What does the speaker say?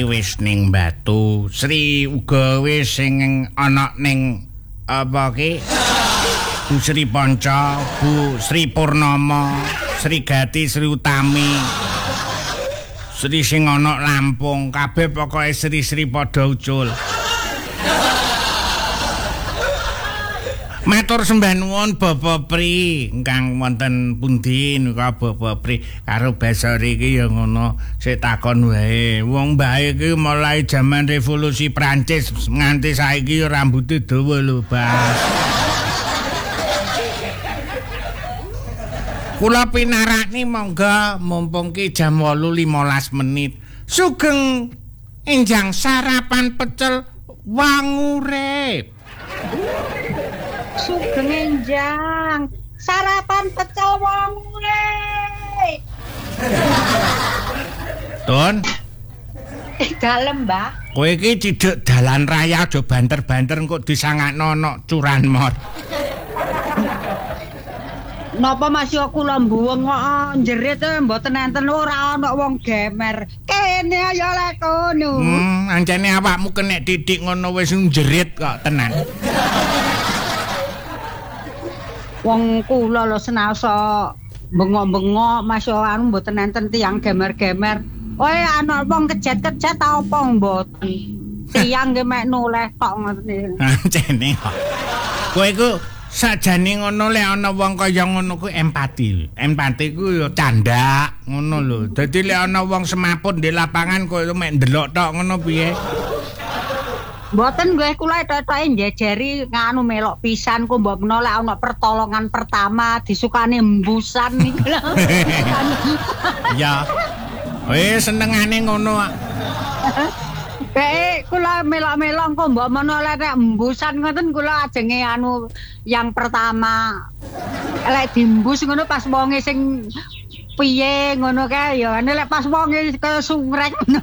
wis ning Batu, Sri uga wis sing ana ning apa ki? Bu Sri Panca, Bu Sri Purnama, Sri Gati, Sri Utami. Sri sing ana Lampung, kabeh pokoke Sri padha ucul. Matur sembah nuwun Bapak Pri, ingkang wonten pundi nika Bapak Pri karo Basari iki ya ngono, sik takon wae. Wong mbahe iki mulai jaman revolusi Prancis nganti saiki rambuté dawa lho, Bas. Kula pinarakni monggo mumpung ki jam 8:15 menit. Sugeng enjang sarapan pecel wangurip. Sugeng enjang sarapan pecel wangurip. Don. Dalem, Mbah. Kowe iki cidhek dalan raya aja banter-banter kok disangakno ana curanmor. Napa masih kula mbuweng kok jerit mboten enten ora ana wong gemer. Kene ayo lek kono. Ancene awakmu kenek titik ngono wis jerit kok tenan. Wong kula lho senasa bengok-bengok masih anu mboten enten tiyang gemer-gemer. Koe ana wong kejet-kejet ta apa mboten. Tiyang nggih mek noleh tok ngoten. Ancene kok. Kowe iku sajane ngono lek ana wong kaya ngono ku empati. Empati ku ya candak ngono lho. Dadi lek ana wong semaput di lapangan kowe mek ndelok tok ngono piye? Mboten nggih kula tok-toke njejeri nganu melok pisan ku mbok menawa lek ana pertolongan pertama disukani embusan niku lho. Ya. Wis senengane ngono. Kula melok-melok kok mbok menawa lek embusan ngoten kula ajenge anu yang pertama. Lek diembus ngono pas wonge sing piye ngono kae ya lek pas wonge kesungrek ngono